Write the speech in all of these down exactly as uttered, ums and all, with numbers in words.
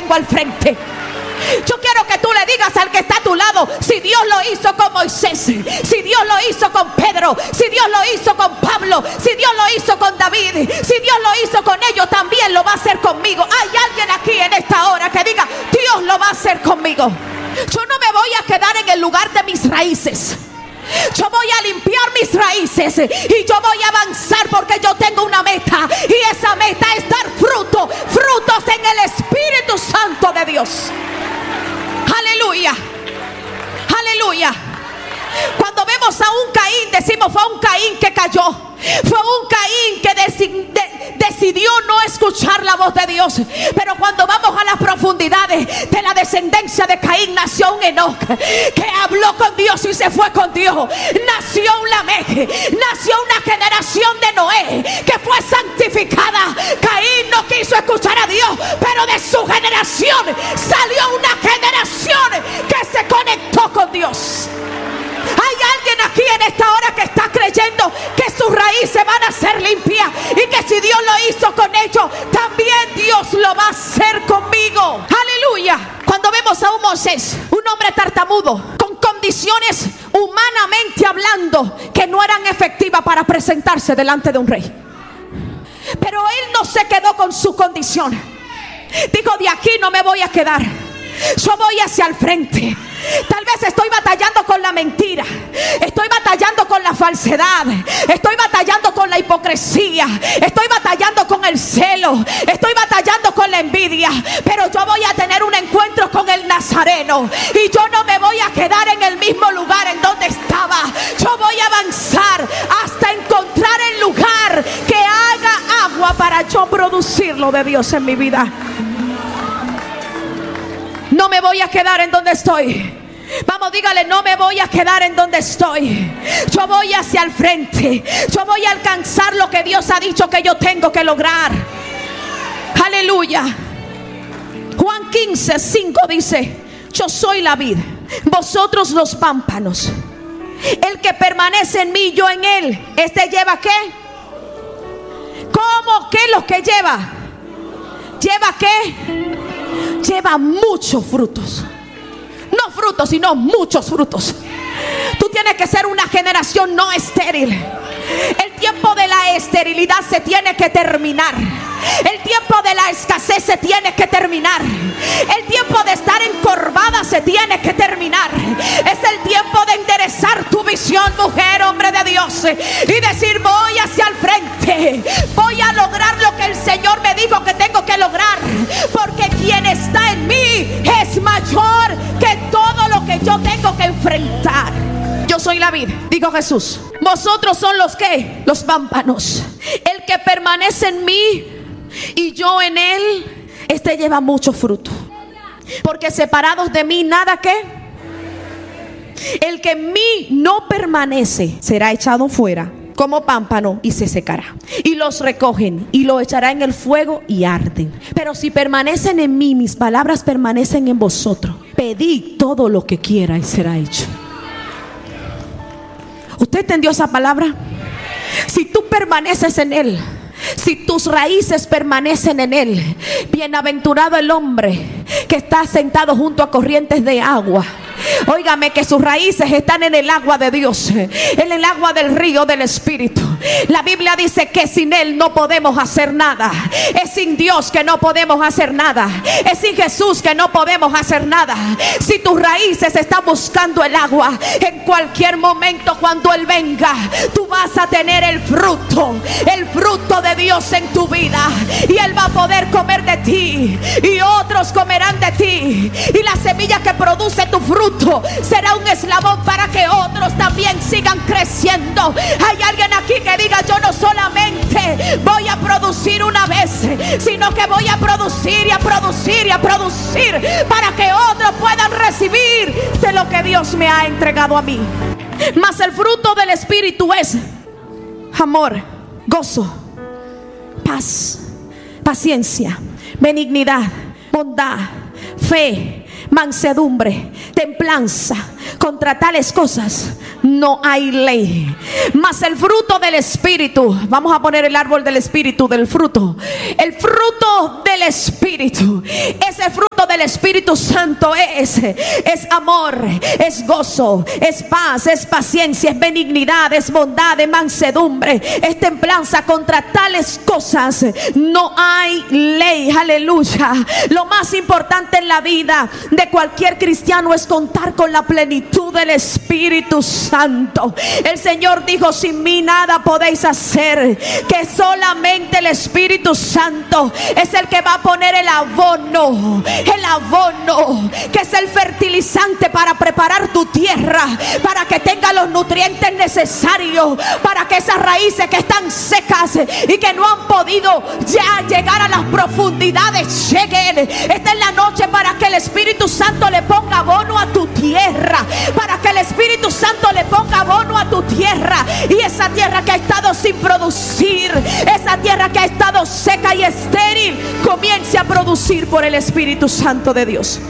pongo al frente. Yo quiero que tú le digas al que está a tu lado: si Dios lo hizo con Moisés, si Dios lo hizo con Pedro, si Dios lo hizo con Pablo, si Dios lo hizo con David, si Dios lo hizo con ellos, también lo va a hacer conmigo. Hay alguien aquí en esta hora que diga: Dios lo va a hacer conmigo. Yo no me voy a quedar en el lugar de mis raíces. Yo voy a limpiar mis raíces y yo voy a avanzar, porque yo tengo una meta, y esa meta es dar fruto, frutos en el Espíritu Santo de Dios. Aleluya, aleluya. Cuando vemos a un Caín, decimos: fue un Caín que cayó. Fue un Caín que deci- de- decidió no escuchar la voz de Dios. Pero cuando vamos a las profundidades de la descendencia de Caín, nació un Enoc que habló con Dios y se fue con Dios. Nació un Lamec, nació una generación de Noé que fue santificada. Caín no quiso escuchar a Dios, pero de su generación salió una generación que se conectó con Dios. Hay alguien aquí en esta hora que está creyendo que sus raíces van a ser limpias, y que si Dios lo hizo con ellos, también Dios lo va a hacer conmigo. Aleluya. Cuando vemos a un Moisés, un hombre tartamudo, con condiciones humanamente hablando que no eran efectivas para presentarse delante de un rey, pero él no se quedó con su condición. Dijo: de aquí no me voy a quedar, yo voy hacia el frente. Tal vez estoy batallando con la mentira, estoy batallando con la falsedad, estoy batallando con la hipocresía, estoy batallando con el celo, estoy batallando con la envidia, pero yo voy a tener un encuentro con el Nazareno, y yo no me voy a quedar en el mismo lugar en donde estaba. Yo voy a avanzar hasta encontrar el lugar que haga agua para yo producir lo de Dios en mi vida. No me voy a quedar en donde estoy. Vamos, dígale: no me voy a quedar en donde estoy. Yo voy hacia el frente. Yo voy a alcanzar lo que Dios ha dicho que yo tengo que lograr. Aleluya. Juan quince, cinco dice: yo soy la vid, vosotros los pámpanos. El que permanece en mí, yo en él, este lleva ¿qué? ¿Cómo? ¿Qué es lo que lleva? ¿Lleva qué? Lleva muchos frutos. No frutos, sino muchos frutos. Tú tienes que ser una generación no estéril. El tiempo de la esterilidad se tiene que terminar. El tiempo de la escasez se tiene que terminar. El tiempo de estar encorvada se tiene que terminar. Es el tiempo de enderezar tu visión, mujer, hombre de Dios, y decir: voy hacia el frente. Voy a lograr lo que el Señor me dijo que tengo que lograr, porque quien está en mí es mayor que todo lo que yo tengo que enfrentar. Yo soy la vid, dijo Jesús. Vosotros son los que, los pámpanos. El que permanece en mí y yo en él, este lleva mucho fruto, porque separados de mí nada que. El que en mí no permanece será echado fuera como pámpano y se secará. Y los recogen y lo echará en el fuego y arden. Pero si permanecen en mí, mis palabras permanecen en vosotros, pedid todo lo que quiera y será hecho. ¿Usted entendió esa palabra? Si tú permaneces en él, si tus raíces permanecen en él, bienaventurado el hombre que está sentado junto a corrientes de agua. Óigame, que sus raíces están en el agua de Dios, en el agua del río del Espíritu. La Biblia dice que sin él no podemos hacer nada. Es sin Dios que no podemos hacer nada. Es sin Jesús que no podemos hacer nada. Si tus raíces están buscando el agua, en cualquier momento cuando él venga, tú vas a tener el fruto, el fruto de Dios en tu vida, y él va a poder comer de ti y otros comerán de ti, y la semilla que produce tu fruto será un eslabón para que otros también sigan creciendo. Hay alguien aquí que diga: yo no solamente voy a producir una vez, sino que voy a producir y a producir y a producir para que otros puedan recibir de lo que Dios me ha entregado a mí. Mas el fruto del Espíritu es amor, gozo, paz, paciencia, benignidad, bondad, fe, mansedumbre, templanza. Contra tales cosas no hay ley. Mas el fruto del Espíritu, vamos a poner el árbol del Espíritu, del fruto, el fruto del Espíritu, ese fruto del Espíritu Santo es, es amor, es gozo, es paz, es paciencia, es benignidad, es bondad, es mansedumbre, es templanza. Contra tales cosas no hay ley. Aleluya. Lo más importante en la vida de cualquier cristiano es contar con la plenitud del Espíritu Santo. El Señor dijo: sin mí nada podéis hacer. Que solamente el Espíritu Santo es el que va a poner el abono, el abono que es el fertilizante para preparar tu tierra, para que tenga los nutrientes necesarios, para que esas raíces que están secas y que no han podido ya llegar a las profundidades lleguen. Esta es la noche para que el Espíritu Santo le ponga abono a tu tierra, para que el Espíritu Santo le ponga abono a tu tierra, y esa tierra que ha estado sin producir, esa tierra que ha estado seca y estéril, comience a producir por el Espíritu Santo de Dios.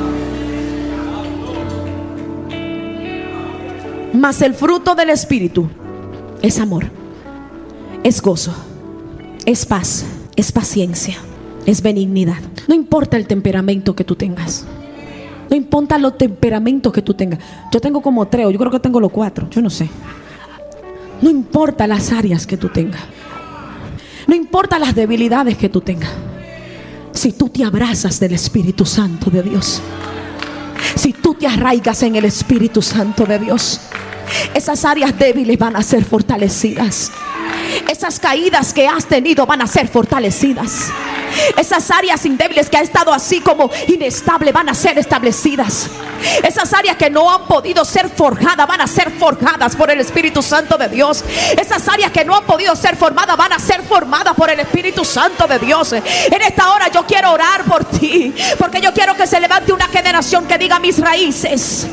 Mas el fruto del Espíritu es amor, es gozo, es paz, es paciencia, es benignidad. No importa el temperamento que tú tengas, no importa los temperamentos que tú tengas. Yo tengo como tres, o yo creo que tengo los cuatro, yo no sé. No importa las áreas que tú tengas, no importa las debilidades que tú tengas. Si tú te abrazas del Espíritu Santo de Dios, si tú te arraigas en el Espíritu Santo de Dios, esas áreas débiles van a ser fortalecidas. Esas caídas que has tenido van a ser fortalecidas. Esas áreas indébiles que ha estado así como inestable van a ser establecidas. Esas áreas que no han podido ser forjadas van a ser forjadas por el Espíritu Santo de Dios. Esas áreas que no han podido ser formadas van a ser formadas por el Espíritu Santo de Dios. En esta hora yo quiero orar por ti, porque yo quiero que se levante una generación que diga: mis raíces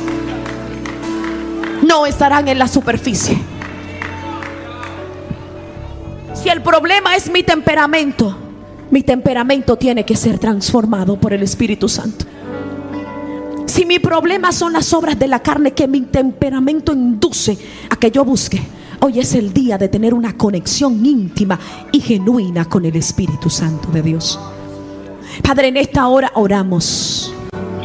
no estarán en la superficie. Si el problema es mi temperamento, mi temperamento tiene que ser transformado por el Espíritu Santo. Si mi problema son las obras de la carne que mi temperamento induce a que yo busque, hoy es el día de tener una conexión íntima y genuina con el Espíritu Santo de Dios. Padre, en esta hora oramos.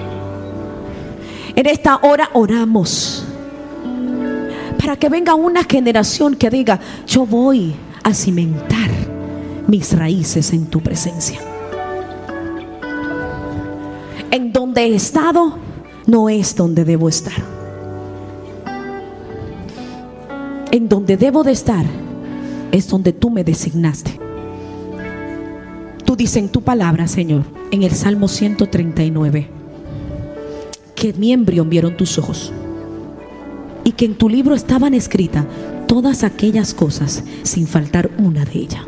En esta hora oramos para que venga una generación que diga: yo voy a cimentar mis raíces en tu presencia. En donde he estado no es donde debo estar. En donde debo de estar es donde tú me designaste. Tú dices en tu palabra, Señor, en el Salmo ciento treinta y nueve, que mi embrión vieron tus ojos, y que en tu libro estaban escritas todas aquellas cosas, sin faltar una de ellas.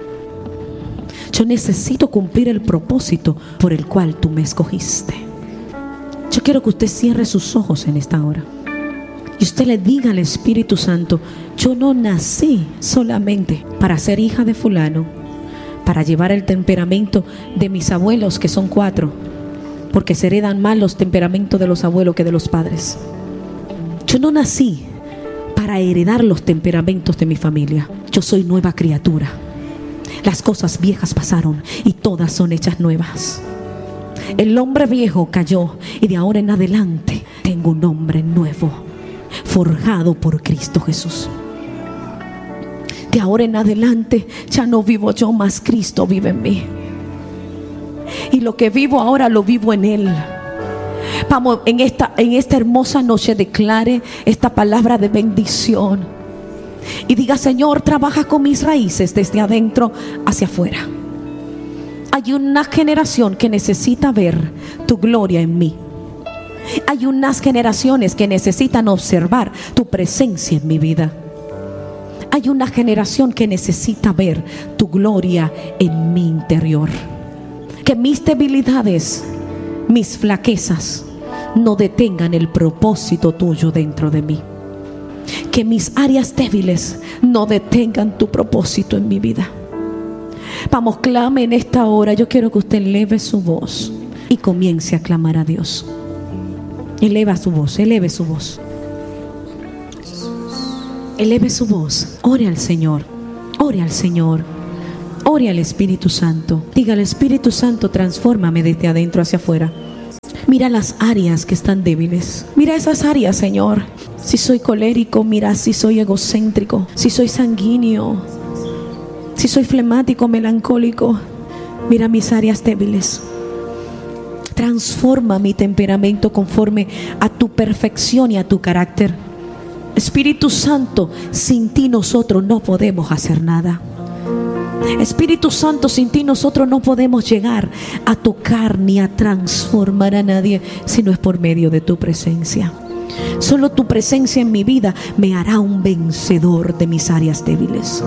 Yo necesito cumplir el propósito por el cual tú me escogiste. Yo quiero que usted cierre sus ojos en esta hora y usted le diga al Espíritu Santo: yo no nací solamente para ser hija de fulano, para llevar el temperamento de mis abuelos, que son cuatro, porque se heredan más los temperamentos de los abuelos que de los padres. Yo no nací para heredar los temperamentos de mi familia. Yo soy nueva criatura. Las cosas viejas pasaron y todas son hechas nuevas. El hombre viejo cayó y de ahora en adelante tengo un hombre nuevo, forjado por Cristo Jesús. De ahora en adelante ya no vivo yo, más Cristo vive en mí. Y lo que vivo ahora lo vivo en Él. Vamos, en esta, en esta hermosa noche declare esta palabra de bendición y diga: Señor, trabaja con mis raíces desde adentro hacia afuera. Hay una generación que necesita ver tu gloria en mí. Hay unas generaciones que necesitan observar tu presencia en mi vida. Hay una generación que necesita ver tu gloria en mi interior. Que mis debilidades, mis flaquezas no detengan el propósito tuyo dentro de mí. Que mis áreas débiles no detengan tu propósito en mi vida. Vamos, clame en esta hora. Yo quiero que usted eleve su voz y comience a clamar a Dios. Eleva su voz, eleve su voz. Eleve su voz. Ore al Señor. Ore al Señor. Ore al Espíritu Santo. Diga al Espíritu Santo: transfórmame desde adentro hacia afuera. Mira las áreas que están débiles. Mira esas áreas, Señor. Si soy colérico, mira si soy egocéntrico, si soy sanguíneo, si soy flemático, melancólico. Mira mis áreas débiles. Transforma mi temperamento conforme a tu perfección y a tu carácter. Espíritu Santo, sin ti nosotros no podemos hacer nada. Espíritu Santo, sin ti nosotros no podemos llegar a tocar ni a transformar a nadie, si no es por medio de tu presencia. Solo tu presencia en mi vida me hará un vencedor de mis áreas débiles.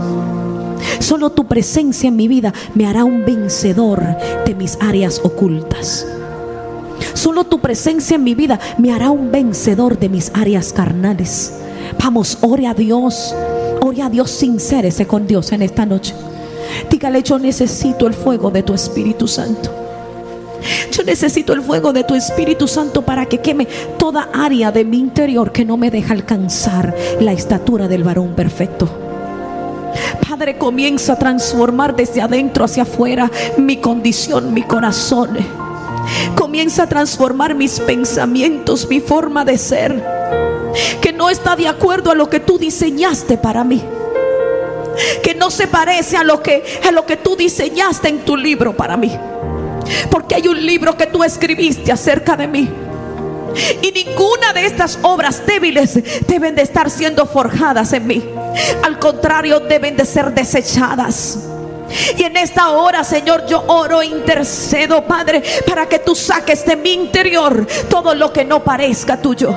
Solo tu presencia en mi vida me hará un vencedor de mis áreas ocultas. Solo tu presencia en mi vida me hará un vencedor de mis áreas carnales. Vamos, ore a Dios. Ore a Dios, sincérese con Dios en esta noche. Dígale: yo necesito el fuego de tu Espíritu Santo. Yo necesito el fuego de tu Espíritu Santo para que queme toda área de mi interior que no me deja alcanzar la estatura del varón perfecto. Padre, comienza a transformar desde adentro hacia afuera mi condición, mi corazón. Comienza a transformar mis pensamientos, mi forma de ser, que no está de acuerdo a lo que tú diseñaste para mí, que no se parece a lo que, a lo que tú diseñaste en tu libro para mí. Porque hay un libro que tú escribiste acerca de mí, y ninguna de estas obras débiles deben de estar siendo forjadas en mí. Al contrario, deben de ser desechadas. Y en esta hora, Señor, yo oro e intercedo, Padre, para que tú saques de mi interior todo lo que no parezca tuyo.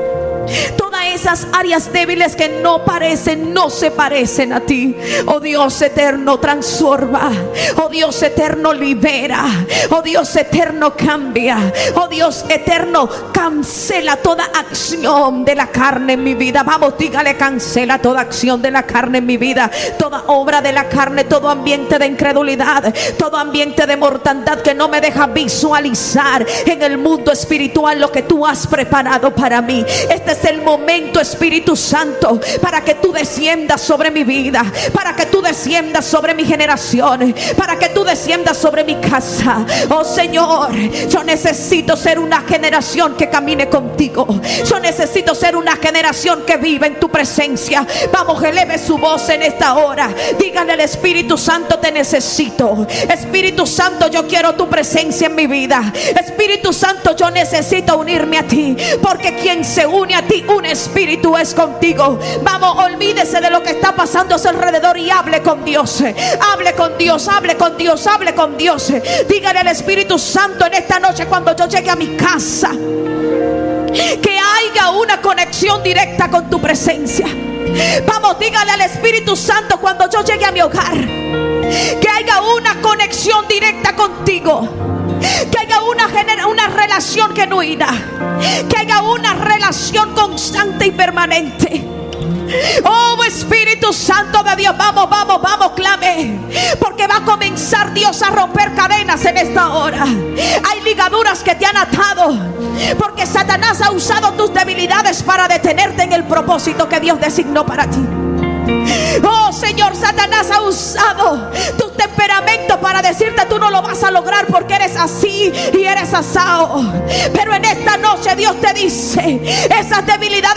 Todas esas áreas débiles que no parecen, no se parecen a ti. Oh Dios eterno, transforma. Oh Dios eterno, libera. Oh Dios eterno, cambia. Oh Dios eterno, cancela toda acción de la carne en mi vida. Vamos, dígale: cancela toda acción de la carne en mi vida. Toda obra de la carne, todo ambiente de incredulidad, todo ambiente de mortandad que no me deja visualizar en el mundo espiritual lo que tú has preparado para mí. Este es el momento, Espíritu Santo, para que tú desciendas sobre mi vida, para que tú desciendas sobre mi generación, para que tú desciendas sobre mi casa. Oh Señor, yo necesito ser una generación que camine contigo. Yo necesito ser una generación que vive en tu presencia. Vamos, eleve su voz en esta hora. Díganle al Espíritu Santo: te necesito. Espíritu Santo, yo quiero tu presencia en mi vida. Espíritu Santo, yo necesito unirme a ti, porque quien se une a ti, un espíritu es contigo. Vamos, olvídese de lo que está pasando a su alrededor y hable con Dios. Hable con Dios, hable con Dios, hable con Dios. Dígale al Espíritu Santo en esta noche, cuando yo llegue a mi casa, que haya una conexión directa con tu presencia. Vamos, dígale al Espíritu Santo, cuando yo llegue a mi hogar, que haya una conexión directa contigo. Que haya una, una relación genuina, que haya una relación constante y permanente. Oh Espíritu Santo de Dios, vamos, vamos, vamos, clame, porque va a comenzar Dios a romper cadenas en esta hora. Hay ligaduras que te han atado, porque Satanás ha usado tus debilidades para detenerte en el propósito que Dios designó para ti. Oh Señor, Satanás ha usado tu temperamento para decirte: tú no lo vas a lograr porque eres así y eres asao. Pero en esta noche Dios te dice: esas debilidades